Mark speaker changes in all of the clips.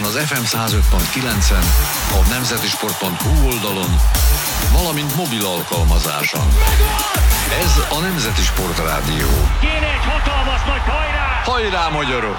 Speaker 1: az FM 105.9-en, a nemzetisport.hu oldalon, valamint mobil alkalmazáson. Ez a Nemzeti Sport Rádió.
Speaker 2: Kéne egy hatalmas nagy hajrá!
Speaker 1: Hajrá, magyarok!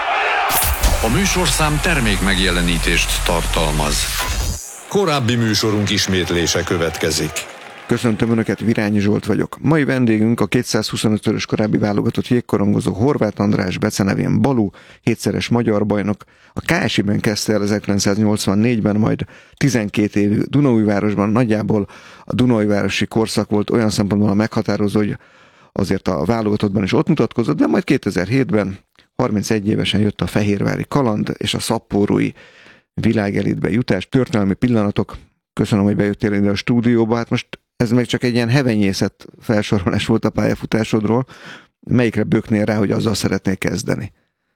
Speaker 1: A műsorszám termék megjelenítést tartalmaz. Korábbi műsorunk ismétlése következik.
Speaker 3: Köszöntöm Önöket, Virányi Zsolt vagyok. Mai vendégünk a 225-ös korábbi válogatott jégkorongozó Horváth András, becenevén Balú, 7-szeres magyar bajnok. A KSI-ben kezdte el 1984-ben, majd 12 évig Dunaújvárosban. Nagyjából a Dunaújvárosi korszak volt olyan szempontból a meghatározó, hogy azért a válogatottban is ott mutatkozott, de majd 2007-ben 31 évesen jött a fehérvári kaland és a szappórói világelitbe jutás. Történelmi pillanatok. Köszönöm, hogy bejöttél ide a stúdióba. Hát most ez még csak egy ilyen hevenyészet felsorolás volt a pályafutásodról. Melyikre böknél rá, hogy azzal szeretnél kezdeni?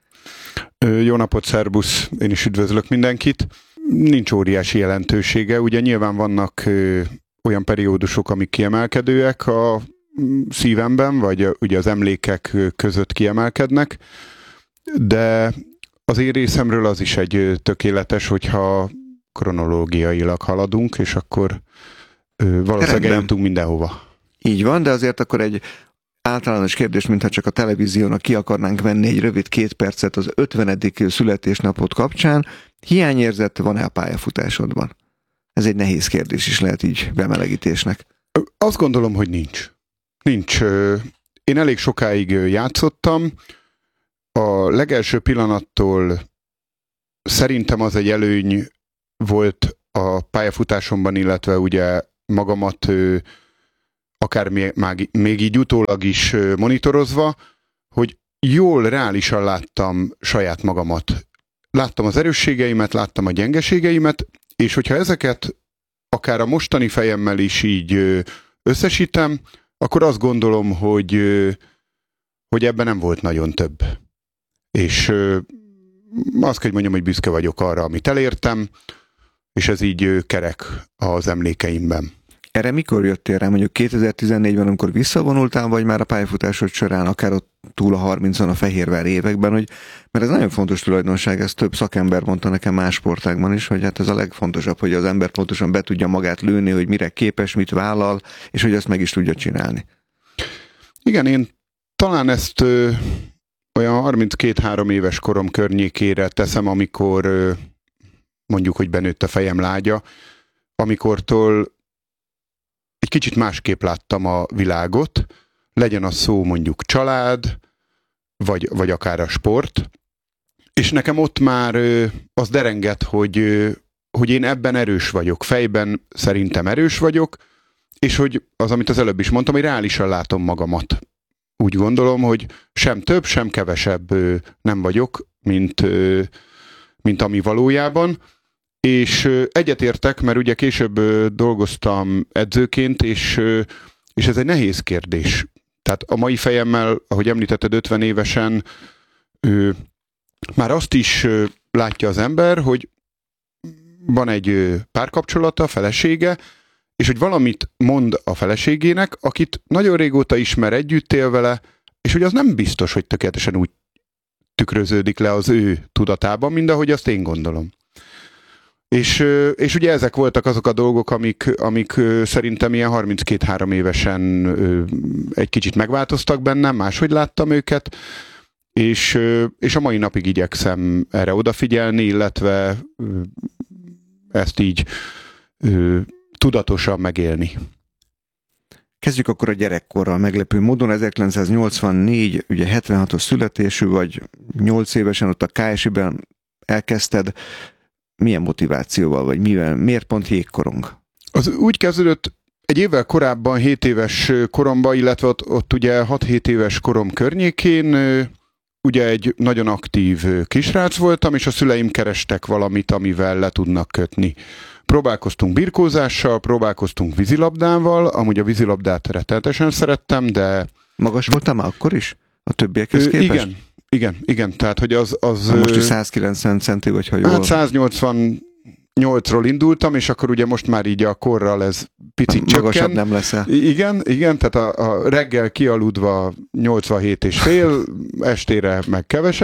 Speaker 4: Jó napot, szerbusz! Én is üdvözlök mindenkit. Nincs óriási jelentősége. Ugye nyilván vannak olyan periódusok, amik kiemelkedőek a szívemben, vagy ugye az emlékek között kiemelkednek, de az én részemről az is egy tökéletes, hogyha kronológiailag haladunk, és akkor valószínűleg eljutunk mindenhova.
Speaker 3: Így van, de azért akkor egy általános kérdés, mintha csak a televíziónak ki akarnánk venni egy rövid 2 percet az 50. születésnapot kapcsán. Hiányérzet van-e a pályafutásodban? Ez egy nehéz kérdés is lehet így bemelegítésnek.
Speaker 4: Azt gondolom, hogy nincs. Nincs. Én elég sokáig játszottam. A legelső pillanattól szerintem az egy előny volt a pályafutásomban, illetve ugye magamat akár még így utólag is monitorozva, hogy jól, reálisan láttam saját magamat. Láttam az erősségeimet, láttam a gyengeségeimet, és hogyha ezeket akár a mostani fejemmel is így összesítem, akkor azt gondolom, hogy ebben nem volt nagyon több. És azt kell, hogy mondjam, hogy büszke vagyok arra, amit elértem, és ez így kerek az emlékeimben.
Speaker 3: Erre mikor jöttél rá? Mondjuk 2014-ben, amikor visszavonultál, vagy már a pályafutásod során, akár ott túl a 30-on a fehérvári években, hogy, mert ez nagyon fontos tulajdonság, ezt több szakember mondta nekem más sportágban is, hogy hát ez a legfontosabb, hogy az ember pontosan be tudja magát lőni, hogy mire képes, mit vállal, és hogy ezt meg is tudja csinálni.
Speaker 4: Igen, én talán ezt olyan 32-3 éves korom környékére teszem, amikor mondjuk, hogy benőtt a fejem lágya, amikortól egy kicsit másképp láttam a világot, legyen az szó mondjuk család, vagy akár a sport, és nekem ott már az derengett, hogy én ebben erős vagyok, fejben szerintem erős vagyok, és hogy az, amit az előbb is mondtam, hogy reálisan látom magamat. Úgy gondolom, hogy sem több, sem kevesebb nem vagyok, mint ami valójában. És egyetértek, mert ugye később dolgoztam edzőként, és ez egy nehéz kérdés. Tehát a mai fejemmel, ahogy említetted, 50 évesen már azt is látja az ember, hogy van egy párkapcsolata, felesége, és hogy valamit mond a feleségének, akit nagyon régóta ismer, együtt él vele, és hogy az nem biztos, hogy tökéletesen úgy tükröződik le az ő tudatában, mint ahogy azt én gondolom. És ugye ezek voltak azok a dolgok, amik szerintem ilyen 32-3 évesen egy kicsit megváltoztak bennem, máshogy láttam őket, és a mai napig igyekszem erre odafigyelni, illetve ezt így tudatosan megélni.
Speaker 3: Kezdjük akkor a gyerekkorral meglepő módon. 1984, ugye 76-os születésű vagy, 8 évesen ott a KSI-ben elkezdted. Milyen motivációval, vagy miért pont jégkorong?
Speaker 4: Az úgy kezdődött egy évvel korábban, 7 éves koromban, illetve ott ugye 6-7 éves korom környékén, ugye egy nagyon aktív kisrác voltam, és a szüleim kerestek valamit, amivel le tudnak kötni. Próbálkoztunk birkózással, próbálkoztunk vízilabdával, amúgy a vízilabdát rettenetesen szerettem, de... Magas
Speaker 3: voltál már akkor is? A többiekhez képest?
Speaker 4: Igen, tehát hogy az...
Speaker 3: Most is 190 centi, vagy ha jól...
Speaker 4: Hát 188-ról indultam, és akkor ugye most már így a korral ez picit csökken.
Speaker 3: Magasabb nem leszel.
Speaker 4: Igen, tehát a reggel kialudva 87,5, estére meg kevesebb.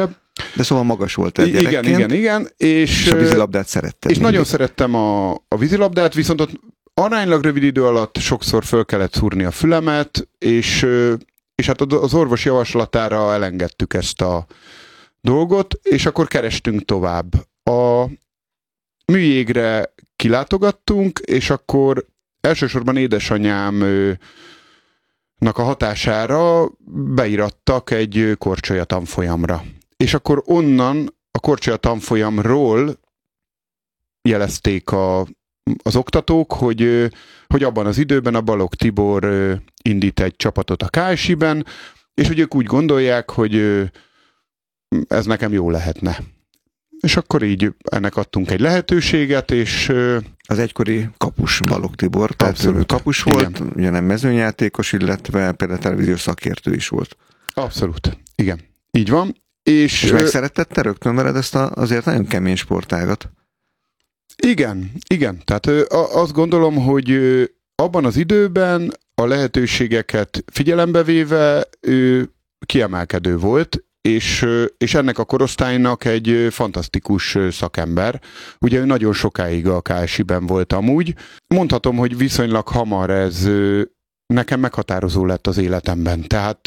Speaker 3: De szóval magas volt el gyerekként.
Speaker 4: Igen.
Speaker 3: És a vízilabdát szerettem.
Speaker 4: És nagyon szerettem a vízilabdát, viszont ott aránylag rövid idő alatt sokszor föl kellett szúrni a fülemet, és hát az orvos javaslatára elengedtük ezt a dolgot, és akkor kerestünk tovább. A műjégre kilátogattunk, és akkor elsősorban édesanyámnak a hatására beírattak egy korcsolya tanfolyamra. És akkor onnan a korcsolya tanfolyamról jelezték az oktatók, hogy abban az időben a Balogh Tibor indít egy csapatot a KSI-ben, és hogy ők úgy gondolják, hogy ez nekem jó lehetne. És akkor így ennek adtunk egy lehetőséget, és...
Speaker 3: Az egykori kapus Balogh Tibor, tehát ő kapus volt, igen. Ugye nem mezőnyjátékos, illetve például televíziós szakértő is volt.
Speaker 4: Abszolút, igen. Így van. És
Speaker 3: megszerettette rögtön veled ezt azért nagyon kemény sportágat?
Speaker 4: Igen. Tehát azt gondolom, hogy abban az időben a lehetőségeket figyelembe véve kiemelkedő volt, és ennek a korosztálynak egy fantasztikus szakember. Ugye ő nagyon sokáig a KSI-ben volt amúgy. Mondhatom, hogy viszonylag hamar ez nekem meghatározó lett az életemben. Tehát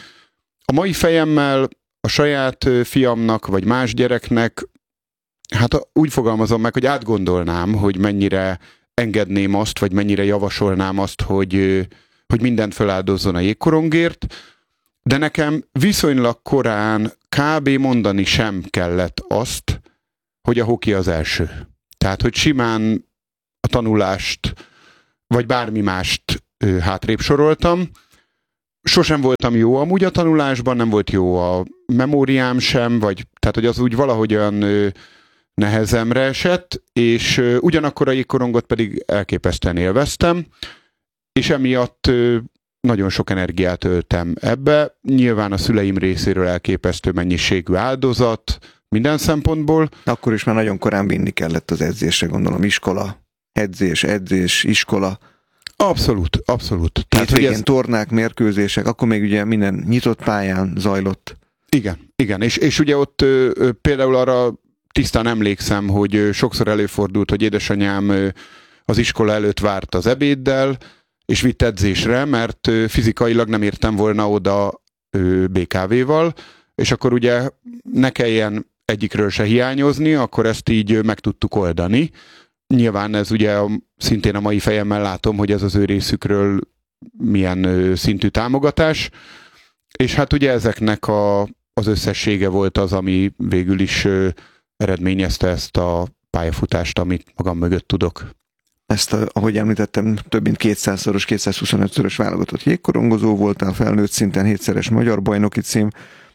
Speaker 4: a mai fejemmel a saját fiamnak, vagy más gyereknek, hát úgy fogalmazom meg, hogy átgondolnám, hogy mennyire engedném azt, vagy mennyire javasolnám azt, hogy mindent feláldozzon a jégkorongért, de nekem viszonylag korán kb. Mondani sem kellett azt, hogy a hoki az első. Tehát, hogy simán a tanulást, vagy bármi mást hátrébb soroltam. Sosem voltam jó amúgy a tanulásban, nem volt jó a memóriám sem, tehát, hogy az úgy valahogyan nehezemre esett, és ugyanakkor a jégkorongot pedig elképesztően élveztem, és emiatt nagyon sok energiát öltem ebbe. Nyilván a szüleim részéről elképesztő mennyiségű áldozat, minden szempontból.
Speaker 3: Akkor is már nagyon korán vinni kellett az edzésre, gondolom, iskola, edzés, iskola.
Speaker 4: Abszolút.
Speaker 3: Tehát végén tornák, mérkőzések, akkor még ugye minden nyitott pályán zajlott.
Speaker 4: Igen. És ugye ott például arra tisztán emlékszem, hogy sokszor előfordult, hogy édesanyám az iskola előtt várt az ebéddel, és vitt edzésre, mert fizikailag nem értem volna oda BKV-val, és akkor ugye ne kelljen egyikről se hiányozni, akkor ezt így meg tudtuk oldani. Nyilván ez ugye szintén a mai fejemmel látom, hogy ez az ő részükről milyen szintű támogatás, és hát ugye ezeknek az összessége volt az, ami végül is eredményezte ezt a pályafutást, amit magam mögött tudok.
Speaker 3: Ezt, ahogy említettem, több mint 200-szoros, 225-szörös válogatott jégkorongozó voltál, felnőtt szinten 7-szeres magyar bajnoki cím.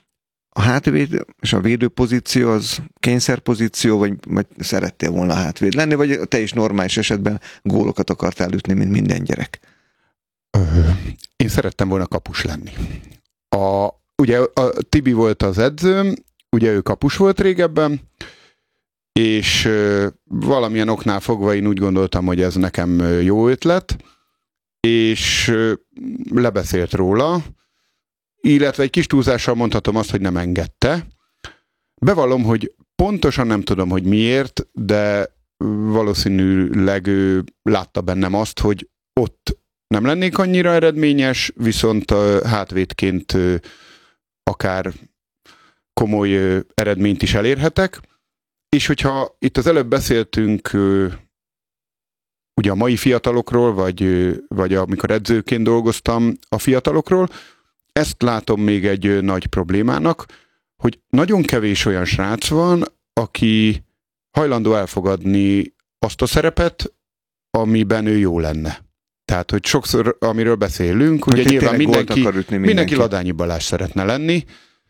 Speaker 3: A hátvéd és a védőpozíció az kényszerpozíció, vagy szerettél volna hátvéd lenni, vagy te is normális esetben gólokat akartál ütni, mint minden gyerek?
Speaker 4: Én szerettem volna kapus lenni. Ugye a Tibi volt az edzőm, ugye ő kapus volt régebben, és valamilyen oknál fogva én úgy gondoltam, hogy ez nekem jó ötlet, és lebeszélt róla, illetve egy kis túlzással mondhatom azt, hogy nem engedte. Bevallom, hogy pontosan nem tudom, hogy miért, de valószínűleg ő látta bennem azt, hogy ott nem lennék annyira eredményes, viszont hátvédként akár komoly eredményt is elérhetek. És hogyha itt az előbb beszéltünk ugye a mai fiatalokról, vagy amikor edzőként dolgoztam a fiatalokról, ezt látom még egy nagy problémának, hogy nagyon kevés olyan srác van, aki hajlandó elfogadni azt a szerepet, amiben ő jó lenne. Tehát, hogy sokszor, amiről beszélünk, hogy ugye nyilván mindenki Ladányi Balázs szeretne lenni,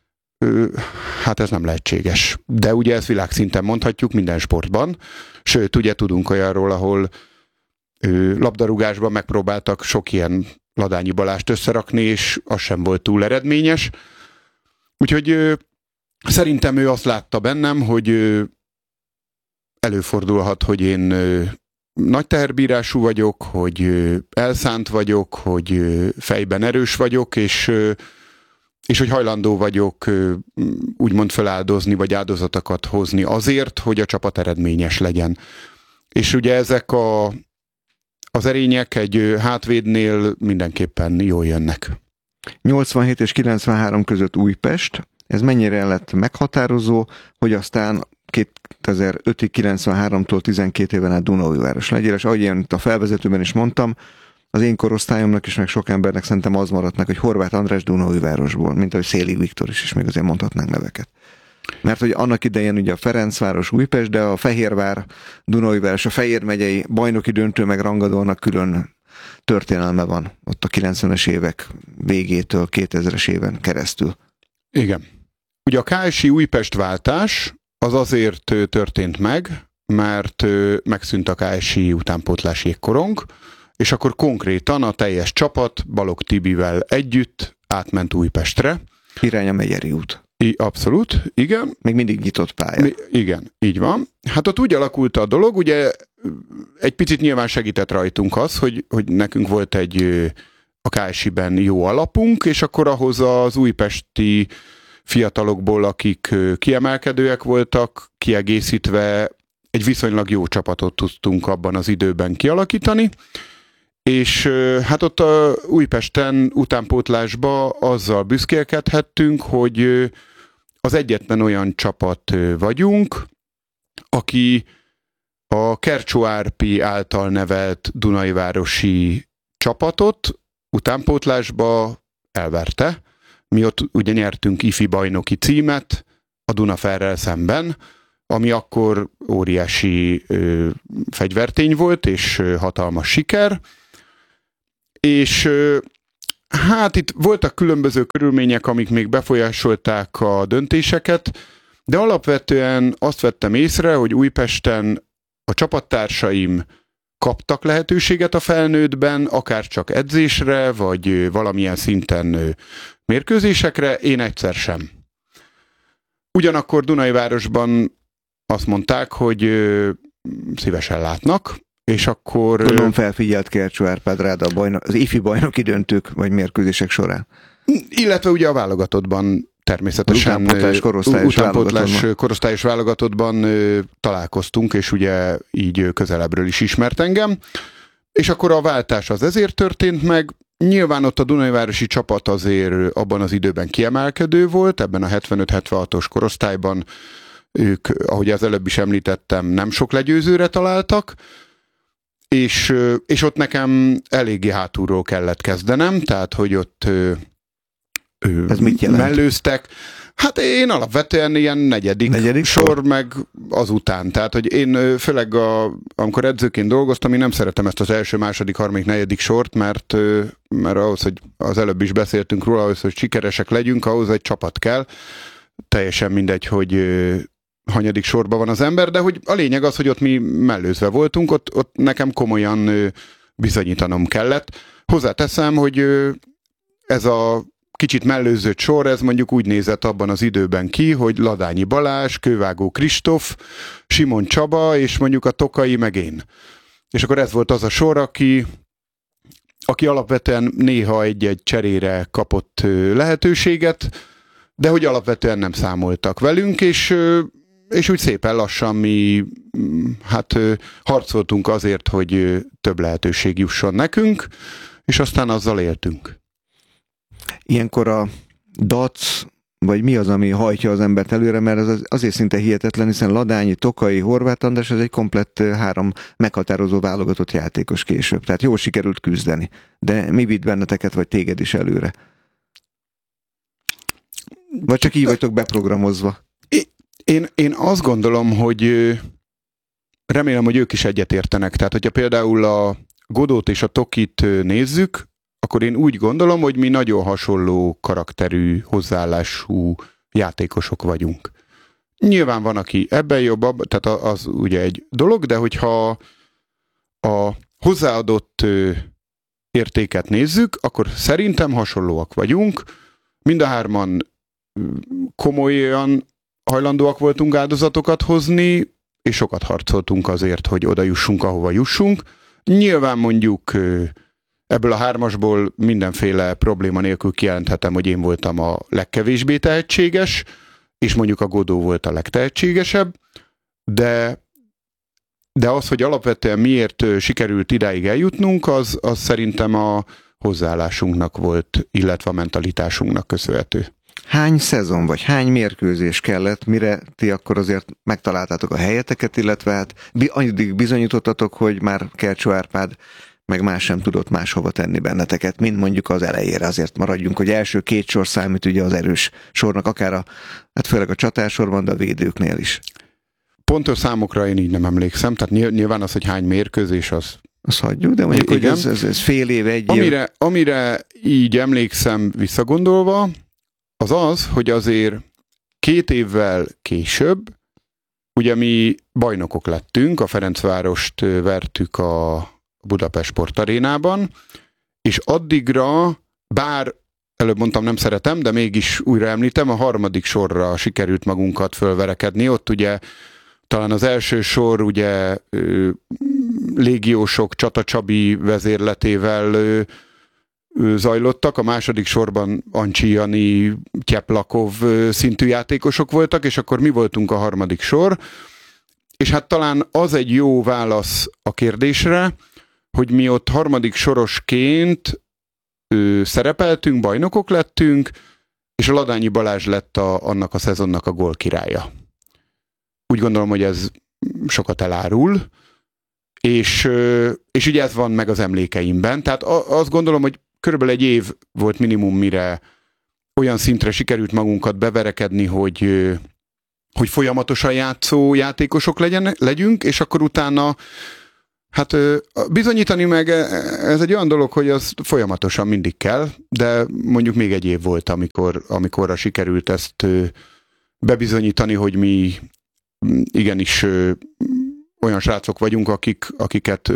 Speaker 4: hát ez nem lehetséges. De ugye ezt világszinten mondhatjuk minden sportban. Sőt, ugye tudunk olyanról, ahol labdarúgásban megpróbáltak sok ilyen Ladányi Balást összerakni, és az sem volt túl eredményes. Úgyhogy szerintem ő azt látta bennem, hogy előfordulhat, hogy én nagy teherbírású vagyok, hogy elszánt vagyok, hogy fejben erős vagyok, és és hogy hajlandó vagyok úgymond feláldozni, vagy áldozatokat hozni azért, hogy a csapat eredményes legyen. És ugye ezek az erények egy hátvédnél mindenképpen jól jönnek.
Speaker 3: 87 és 93 között Újpest, ez mennyire lett meghatározó, hogy aztán 2005-ig 93-tól 12 éven át Dunaújváros legyél, és ahogy én itt a felvezetőben is mondtam, az én korosztályomnak is, meg sok embernek szerintem az maradt meg, hogy Horváth András Dunaújvárosból, mint ahogy Szélig Viktor is még azért mondhatnánk neveket. Mert hogy annak idején ugye a Ferencváros, Újpest, de a Fehérvár, Dunaújváros, a Fejér megyei bajnoki döntő meg rangadónak külön történelme van ott a 90-es évek végétől 2000-es éven keresztül.
Speaker 4: Igen. Ugye a KSI Újpest váltás az azért történt meg, mert megszűnt a KSI utánpótlás jégkorong, és akkor konkrétan a teljes csapat Balogh Tibivel együtt átment Újpestre.
Speaker 3: Irány a Megyeri út.
Speaker 4: Abszolút, igen.
Speaker 3: Még mindig nyitott pálya.
Speaker 4: Igen, így van. Hát ott úgy alakult a dolog, ugye egy picit nyilván segített rajtunk az, hogy nekünk volt a KSI-ben jó alapunk, és akkor ahhoz az újpesti fiatalokból, akik kiemelkedőek voltak, kiegészítve egy viszonylag jó csapatot tudtunk abban az időben kialakítani, és hát ott a Újpesten utánpótlásba azzal büszkélkedhettünk, hogy az egyetlen olyan csapat vagyunk, aki a Kercsó Árpi által nevelt Dunaújvárosi csapatot utánpótlásba elverte. Mi ott ugye nyertünk ifi bajnoki címet a Dunaferrel szemben, ami akkor óriási fegyvertény volt, és hatalmas siker. És hát itt voltak különböző körülmények, amik még befolyásolták a döntéseket, de alapvetően azt vettem észre, hogy Újpesten a csapattársaim kaptak lehetőséget a felnőttben, akár csak edzésre, vagy valamilyen szinten mérkőzésekre, én egyszer sem. Ugyanakkor Dunaújvárosban azt mondták, hogy szívesen látnak, és akkor...
Speaker 3: Gondolom felfigyelt Kercsó Árpád rád az ifi bajnoki döntők vagy mérkőzések során.
Speaker 4: Illetve ugye a válogatottban természetesen utánpótlás korosztályos válogatottban találkoztunk, és ugye így közelebbről is ismert engem. És akkor a váltás az ezért történt meg. Nyilván ott a Dunaújvárosi csapat azért abban az időben kiemelkedő volt, ebben a 75-76-os korosztályban ők, ahogy az előbb is említettem, nem sok legyőzőre találtak, és ott nekem eléggé hátulról kellett kezdenem, tehát hogy ott
Speaker 3: ez mit jelent?
Speaker 4: Mellőztek. Hát én alapvetően ilyen negyedik sor, meg azután. Tehát, hogy én főleg amikor edzőként dolgoztam, én nem szeretem ezt az első, második, harmadik, negyedik sort, mert ahhoz, hogy az előbb is beszéltünk róla, ahhoz, hogy sikeresek legyünk, ahhoz egy csapat kell. Teljesen mindegy, hogy hanyadik sorban van az ember, de hogy a lényeg az, hogy ott mi mellőzve voltunk, ott nekem komolyan bizonyítanom kellett. Hozzáteszem, hogy ez a kicsit mellőzött sor, ez mondjuk úgy nézett abban az időben ki, hogy Ladányi Balázs, Kővágó Kristóf, Simon Csaba, és mondjuk a Tokai meg én. És akkor ez volt az a sor, aki alapvetően néha egy-egy cserére kapott lehetőséget, de hogy alapvetően nem számoltak velünk, és úgy szépen lassan mi harcoltunk azért, hogy több lehetőség jusson nekünk, és aztán azzal éltünk.
Speaker 3: Ilyenkor a dac, vagy mi az, ami hajtja az embert előre, mert ez azért szinte hihetetlen, hiszen Ladányi, Tokai, Horváth András, ez egy komplett 3 meghatározó válogatott játékos később. Tehát jól sikerült küzdeni. De mi vitt benneteket, vagy téged is előre? Vagy csak így vagytok beprogramozva?
Speaker 4: Én azt gondolom, hogy remélem, hogy ők is egyetértenek. Tehát, hogyha például a Godót és a Tokit nézzük, akkor én úgy gondolom, hogy mi nagyon hasonló karakterű, hozzáállású játékosok vagyunk. Nyilván van, aki ebben jobb, tehát az ugye egy dolog, de hogyha a hozzáadott értéket nézzük, akkor szerintem hasonlóak vagyunk. Mind a 3 komolyan hajlandóak voltunk áldozatokat hozni, és sokat harcoltunk azért, hogy oda jussunk, ahova jussunk. Nyilván mondjuk Ebből a 3-asból mindenféle probléma nélkül kijelenthetem, hogy én voltam a legkevésbé tehetséges, és mondjuk a Godó volt a legtehetségesebb, de az, hogy alapvetően miért sikerült idáig eljutnunk, az szerintem a hozzáállásunknak volt, illetve a mentalitásunknak köszönhető.
Speaker 3: Hány szezon, vagy hány mérkőzés kellett, mire ti akkor azért megtaláltátok a helyeteket, illetve hát addig bizonyítottatok, hogy már Kercsó Árpád meg más sem tudott máshova tenni benneteket, mint mondjuk az elejére. Azért maradjunk, hogy első 2 sor számít ugye az erős sornak, akár hát főleg a csatársorban, de a védőknél is.
Speaker 4: Pontos számokra én így nem emlékszem, tehát nyilván az, hogy hány mérkőzés,
Speaker 3: azt hagyjuk, de mondjuk, igen, hogy ez fél év, egy év.
Speaker 4: Amire így emlékszem visszagondolva, az, hogy azért 2 évvel később, ugye mi bajnokok lettünk, a Ferencvárost vertük a Budapest Sportarénában, és addigra, bár előbb mondtam nem szeretem, de mégis újra említem, a 3. sorra sikerült magunkat fölverekedni. Ott ugye talán az első sor ugye légiósok Csata Csabi vezérletével zajlottak, a 2. sorban Ancsi Jani, Tyeplakov szintű játékosok voltak, és akkor mi voltunk a 3. sor, és hát talán az egy jó válasz a kérdésre, hogy mi ott 3. sorosként szerepeltünk, bajnokok lettünk, és a Ladányi Balázs lett annak a szezonnak a gólkirálya. Úgy gondolom, hogy ez sokat elárul, és ugye ez van meg az emlékeimben. Tehát azt gondolom, hogy körülbelül 1 év volt minimum, mire olyan szintre sikerült magunkat beverekedni, hogy folyamatosan játszó játékosok legyünk, és akkor utána hát bizonyítani meg, ez egy olyan dolog, hogy az folyamatosan mindig kell, de mondjuk még 1 év volt, amikor sikerült ezt bebizonyítani, hogy mi igenis olyan srácok vagyunk, akiket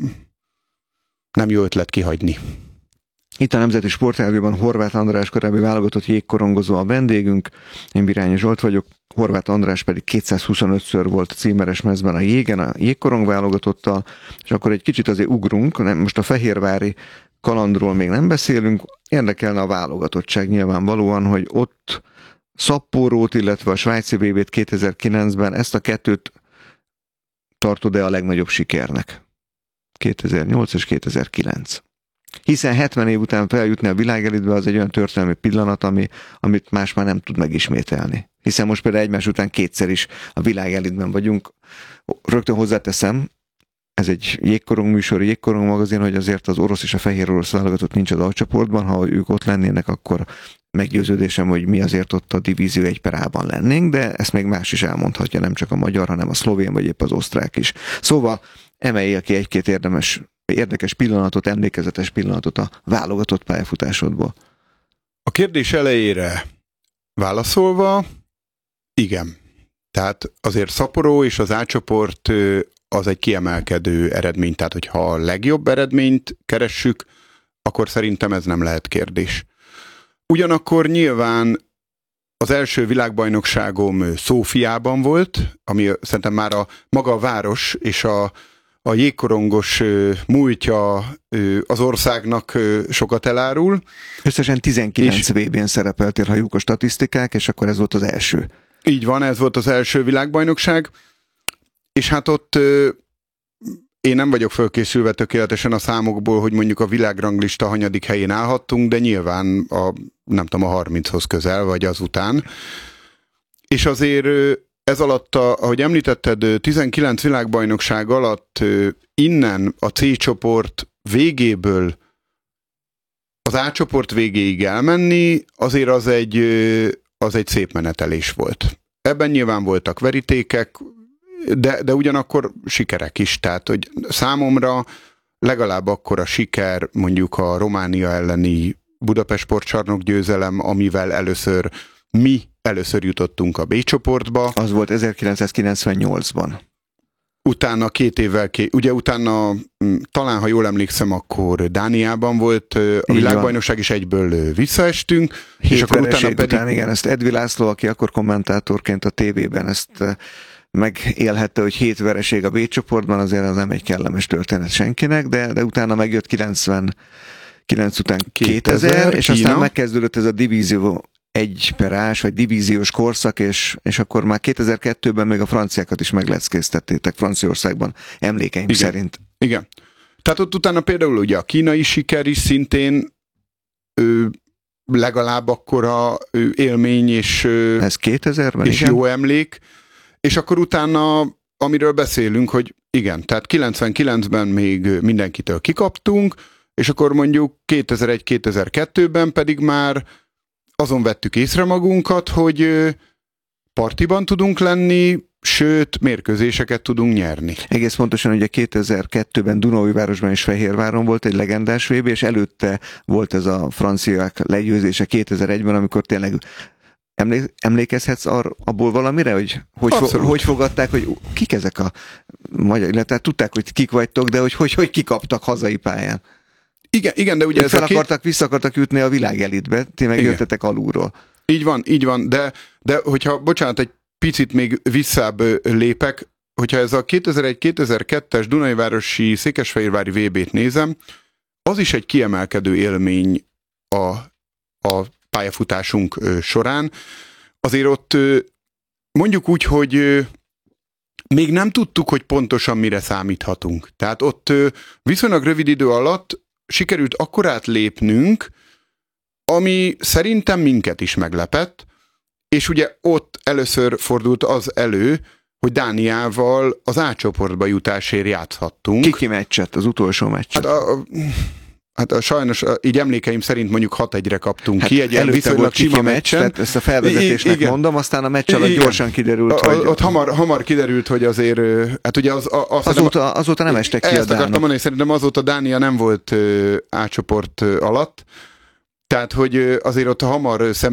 Speaker 4: nem jó ötlet kihagyni.
Speaker 3: Itt a Nemzeti Sportrádióban Horváth András korábbi válogatott jégkorongozó a vendégünk, én Birányi Zsolt vagyok, Horváth András pedig 225-ször volt címeres mezben a jégen, a jégkorong válogatottal, és akkor egy kicsit azért ugrunk, most a fehérvári kalandról még nem beszélünk, érdekelne a válogatottság nyilvánvalóan, hogy ott Szapporót, illetve a svájci VB-t 2009-ben ezt a 2-t tartod-e a legnagyobb sikernek? 2008 és 2009. Hiszen 70 év után feljutni a világelitbe az egy olyan történelmi pillanat, amit más már nem tud megismételni. Hiszen most például egymás után 2-szer is a világelitben vagyunk. Rögtön hozzáteszem, ez egy jégkorong műsor, jégkorong magazin, hogy azért az orosz és a fehér orosz válogatott nincs az alcsoportban, ha ők ott lennének, akkor meggyőződésem, hogy mi azért ott a divízió 1/A-ban lennénk, de ezt még más is elmondhatja, nem csak a magyar, hanem a szlovén vagy épp az osztrák is. Szóval emeljél ki 1-2 érdekes pillanatot, emlékezetes pillanatot a válogatott pályafutásodból.
Speaker 4: A kérdés elejére válaszolva, igen. Tehát azért Szaporó és az A-csoport az egy kiemelkedő eredmény, tehát hogyha a legjobb eredményt keressük, akkor szerintem ez nem lehet kérdés. Ugyanakkor nyilván az első világbajnokságom Szófiában volt, ami szerintem már maga a város és a jégkorongos múltja az országnak sokat elárul.
Speaker 3: Összesen 19 VB-n szerepeltél, ha jók a statisztikák, és akkor ez volt az első.
Speaker 4: Így van, ez volt az első világbajnokság, és hát ott én nem vagyok fölkészülve tökéletesen a számokból, hogy mondjuk a világranglista hanyadik helyén állhattunk, de nyilván nem tudom, a 30-hoz közel, vagy azután. És azért ez alatt, ahogy említetted, 19 világbajnokság alatt innen a C csoport végéből az A csoport végéig elmenni, azért az egy szép menetelés volt. Ebben nyilván voltak verítékek, de ugyanakkor sikerek is. Tehát, hogy számomra legalább akkora siker mondjuk a Románia elleni Budapest Sportcsarnok győzelem, amivel először jutottunk a B csoportba.
Speaker 3: Az volt 1998-ban.
Speaker 4: Utána 2 évvel, ugye utána talán, ha jól emlékszem, akkor Dániában volt a világbajnokság, és egyből visszaestünk. És akkor utána pedig...
Speaker 3: igen, ezt Edvi László, aki akkor kommentátorként a tévében ezt megélhette, hogy 7 vereség a B csoportban, azért az nem egy kellemes történet senkinek, de utána megjött 99 után 2000 és aztán megkezdődött ez a divízió 1/A-s, vagy divíziós korszak, és akkor már 2002-ben még a franciákat is megleckéztettétek Franciaországban, emlékeim szerint.
Speaker 4: Igen. Tehát ott utána például ugye a kínai siker is szintén legalább akkora élmény és,
Speaker 3: ez 2000-ben,
Speaker 4: és jó emlék, és akkor utána, amiről beszélünk, hogy igen, tehát 99-ben még mindenkitől kikaptunk, és akkor mondjuk 2001-2002-ben pedig már azon vettük észre magunkat, hogy partiban tudunk lenni, sőt, mérkőzéseket tudunk nyerni.
Speaker 3: Egész pontosan, ugye 2002-ben Dunaújvárosban és Fehérváron volt egy legendás VB, és előtte volt ez a franciák legyőzése 2001-ben, amikor tényleg emlékezhetsz abból valamire, hogy fogadták, hogy kik ezek a magyar, illetve tudták, hogy kik vagytok, de hogy kikaptak hazai pályán.
Speaker 4: Igen, de ugye
Speaker 3: vissza akartak jutni a világelitbe, ti meg jöttetek alulról.
Speaker 4: Így van, de hogyha, bocsánat, egy picit még visszább lépek, hogyha ez a 2001-2002-es Dunaújvárosi Székesfehérvári VB-t nézem, az is egy kiemelkedő élmény a pályafutásunk során. Azért ott mondjuk úgy, hogy még nem tudtuk, hogy pontosan mire számíthatunk. Tehát ott viszonylag rövid idő alatt sikerült akkorát lépnünk, ami szerintem minket is meglepett, és ugye ott először fordult az elő, hogy Dániával az A csoportba jutásért játszhattunk.
Speaker 3: Kiki meccset, az utolsó meccset?
Speaker 4: Hát sajnos így emlékeim szerint mondjuk 6-1-re kaptunk ki, egy
Speaker 3: viszonylag sima meccsen. Ezt a felvezetésnek mondom, aztán a meccs alatt gyorsan kiderült, hogy...
Speaker 4: Ott hamar kiderült, hogy azért... Hát ugye
Speaker 3: azóta nem estek ki a dánok.
Speaker 4: Ezt akartam mondani, szerintem azóta Dánia nem volt A csoport alatt, tehát hogy azért ott hamar